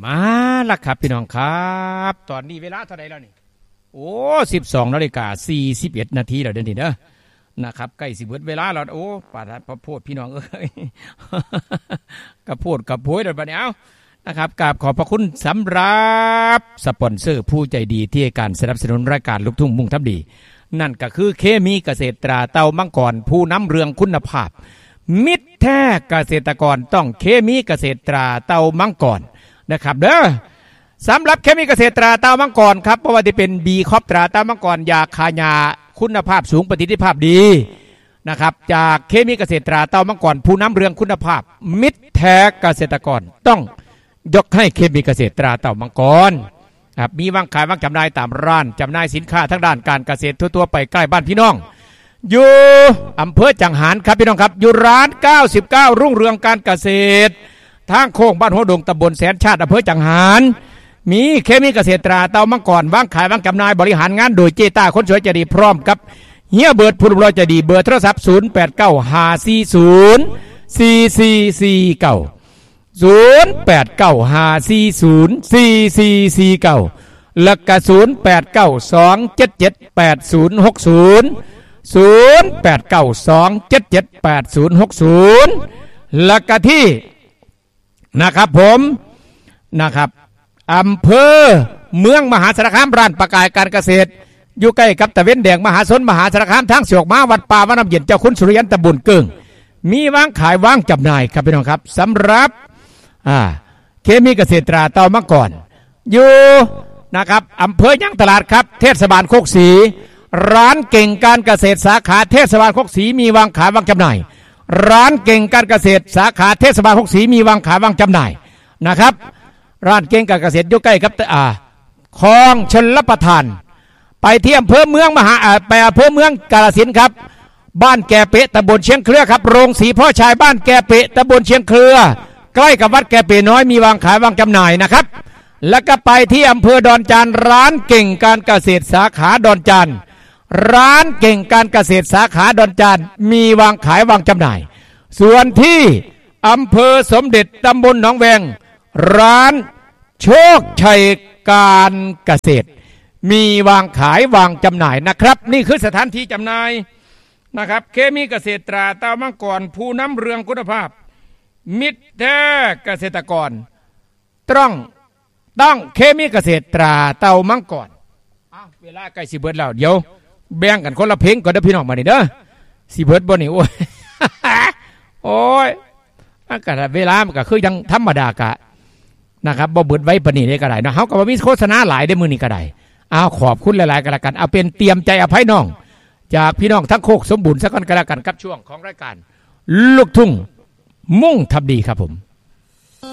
มาละครับพี่น้องครับตอนนี้เวลาเท่าไหร่แล้วนี่โอ้12:41 นาทีแล้วเดี๋ยวนี้นะครับใกล้สิเบิดเวลาแล้วโอ้ปาดพระโพดพี่น้องเอ้ยกระโพดกระโพยเดี๋ยวบัดนี้เอานะครับกราบขอบพระคุณสำหรับสปอนเซอร์ผู้ใจดีที่ให้การสนับสนุนรายการลูกทุ่งมุ่งทำดีนั่นก็คือเคมีเกษตรตราเต่ามังกรผู้นำเรื่องคุณภาพมิตรแท้เกษตรกรต้องเคมีเกษตรตราเต่ามังกรนะครับเด้อสำหรับเคมีเกษตรตราเต่ามังกรครับเพราะว่าที่เป็นบีคอปตราเต่ามังกรยาคายาคุณภาพสูงประสิทธิภาพดีนะครับจากเคมีเกษตรตราเต่ามังกรผู้นำเรื่องคุณภาพมิตรแท้เกษตรกรต้องยกให้เคมีเกษตรตราเต่ามังกรครับมีวางขายวางจำหน่ายตามร้านจำหน่ายสินค้าทั้งด้านการเกษตรทั่วๆไปใกล้บ้านพี่น้องอยู่อำเภอจังหารครับพี่น้องครับอยู่ร้าน99รุ่งเรืองการเกษตรทางโค้งบ้านหัวดงตำบลแสนชาติอำเภอจังหารมีเคมีเกษตรตราเต่ามังกรวางขายวางจำหน่ายบริหารงานโดยเจต้าคนสวยใจดีพร้อมกับเฮียเบิร์ดผู้ดูแลใจดีเบอร์โทรศัพท์0895404449 0895404449แล้วก็0892778060แล้วก็ที่นะครับผมนะครับอำเภอเมืองมหาสารคามร้านประกายการเกษตรอยู่ใกล้กับตะเวนแดงมหาสนมหาสารคามทางเสียกมาวัดป่าวัดน้ำเย็นเจ้าคุณสุริยันตะบุญเกิงมีวางขายวางจำหน่ายครับพี่น้องครับสำหรับเคมีเกษตรตราเต่ามังกรอยู่นะครับอำเภอยางตลาดครับเทศบาลโคกศรีร้านเก่งการเกษตรสาขาเทศบาลโคกศรีมีวางขายวางจำหน่ายร้านเก่งการเกษตรสาขาเทศบาลโคกศรีมีวางขายวางจำหน่ายนะครับร้านเก่งการเกษตรอยู่ใกล้กับคลองชลประทานไปที่อำเภอเมืองไปอำเภอเมืองกาฬสินธุ์ครับบ้านแก่เปะตำบลเชียงเครือครับโรงสีพ่อชายบ้านแก่เปะตำบลเชียงเครือใกล้กับวัดแก่เปะน้อยมีวางขายวางจำหน่ายนะครับแล้วก็ไปที่อำเภอดอนจานร้านเก่งการเกษตรสาขาดอนจานร้านเก่งการเกษตรสาขาดอนจานมีวางขายวางจำหน่ายส่วนที่อำเภอสมเด็จตำบลหนองแวงร้านโชคชัยการเกษตรมีวางขายวางจำหน่ายนะครับนี่คือสถานที่จำหน่ายนะครับเคมีเกษตรตราเต่ามังกรผู้นำเรื่องคุณภาพมิตรแท้เกษตรกรต้องเคมีเกษตรตราเต่ามังกรเวลาใกล้สิเบิดแล้วเดี๋ยวแบ่งกันคนละเพลงก่อนเด้อพี่น้องมานี่เด้อสิเบิดบ่นี่โอ้ย โอ้ยอากาศเวลามันก็คือยังธรรมดากะนะครับบ่เบิดไว้ปานนี้ได้ก็ได้นะเฮาก็บ่มีโฆษณาหลายได้มื้อนี้ก็ได้ขอบคุณหลายๆกันละกันเอาเป็นเตรียมใจอภัยน้องจากพี่น้องทั้งโคกสมบูรณ์สักกันกันละกันกับช่วงของรายการลูกทุ่งมุ่งทำดีครับผม